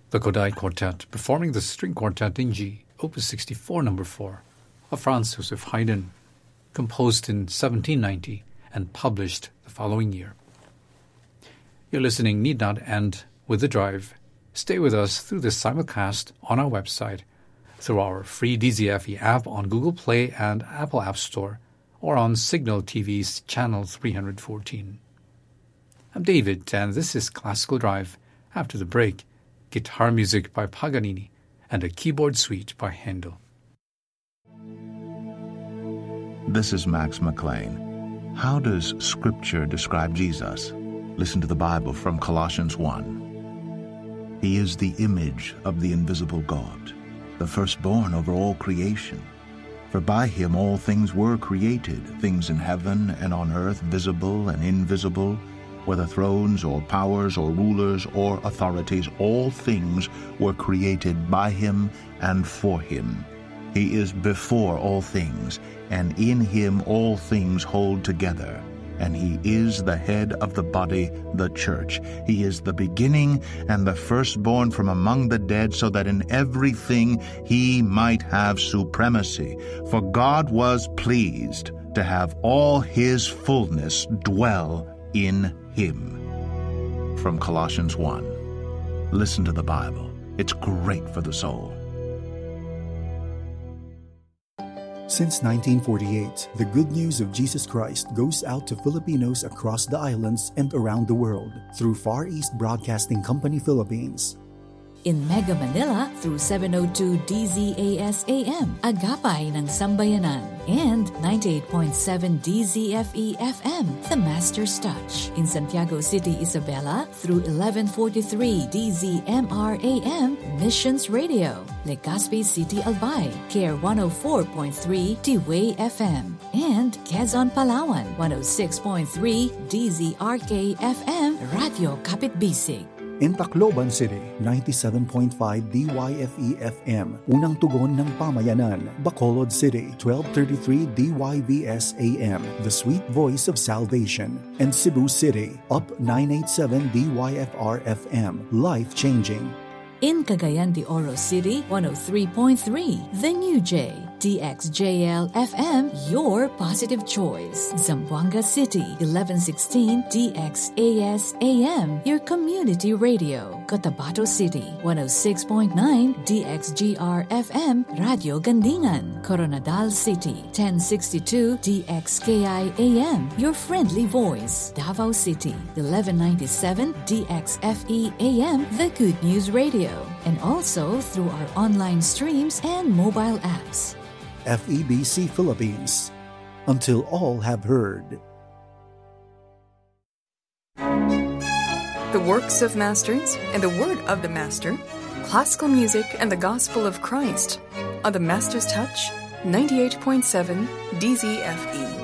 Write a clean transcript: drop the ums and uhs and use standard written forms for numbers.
The Godai Quartet performing the String Quartet in G, Opus 64, No. 4, of Franz Joseph Haydn, composed in 1790 and published the following year. Your listening need not end with the drive. Stay with us through this simulcast on our website, through our free DZFE app on Google Play and Apple App Store, or on Signal TV's channel 314. I'm David, and this is Classical Drive. After the break, guitar music by Paganini and a keyboard suite by Handel. This is Max McLean. How does Scripture describe Jesus? Listen to the Bible from Colossians 1. He is the image of the invisible God, the firstborn over all creation. For by him all things were created, things in heaven and on earth, visible and invisible, whether thrones or powers or rulers or authorities, all things were created by him and for him. He is before all things, and in him all things hold together. And he is the head of the body, the church. He is the beginning and the firstborn from among the dead, so that in everything he might have supremacy. For God was pleased to have all his fullness dwell in him. From Colossians 1. Listen to the Bible. It's great for the soul. Since 1948, the good news of Jesus Christ goes out to Filipinos across the islands and around the world through Far East Broadcasting Company Philippines. In Mega Manila through 702 DZAS-AM, Agapay ng Sambayanan, and 98.7 DZFE-FM, The Master's Touch. In Santiago City, Isabela through 1143 DZMR-AM, Missions Radio. Legazpi City, Albay, Care 104.3 T-Way FM. And Quezon, Palawan, 106.3 DZRK-FM, Radio Kapitbisig. In Tacloban City, 97.5 DYFE-FM, Unang Tugon ng Pamayanan. Bacolod City, 1233 DYVS-AM, The Sweet Voice of Salvation. And Cebu City, Up 987 DYFR-FM, Life Changing. In Cagayan de Oro City, 103.3 The New J, DXJL-FM, your positive choice. Zamboanga City, 1116 DXAS-AM, your community radio. Cotabato City, 106.9 DXGR-FM, Radio Gandingan. Coronadal City, 1062 DXKI-AM, your friendly voice. Davao City, 1197 DXFE-AM, the Good News Radio. And also through our online streams and mobile apps. FEBC Philippines. Until all have heard. The works of masters and the word of the master, classical music and the gospel of Christ on the Master's Touch, 98.7 DZFE.